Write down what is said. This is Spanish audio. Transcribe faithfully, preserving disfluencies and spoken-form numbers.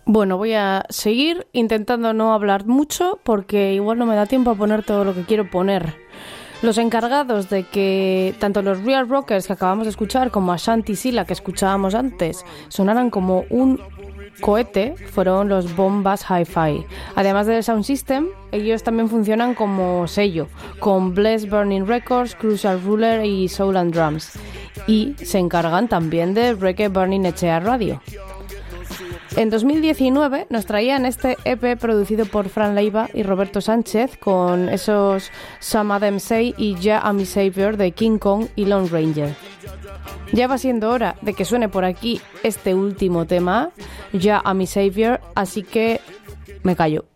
Bueno, voy a seguir intentando no hablar mucho porque igual no me da tiempo a poner todo lo que quiero poner. Los encargados de que tanto los Real Rockers que acabamos de escuchar como Ashanti Silla que escuchábamos antes sonaran como un cohete fueron los Bombas Hi-Fi. Además del Sound System, ellos también funcionan como sello, con Bless Burning Records, Crucial Ruler y Soul and Drums. Y se encargan también de Reggae Burning Echea Radio. En dos mil diecinueve nos traían este E P producido por Fran Leiva y Roberto Sánchez con esos Some of Them Say y Ya a Mi Savior de King Kong y Lone Ranger. Ya va siendo hora de que suene por aquí este último tema, Ya a Mi Savior, así que me callo.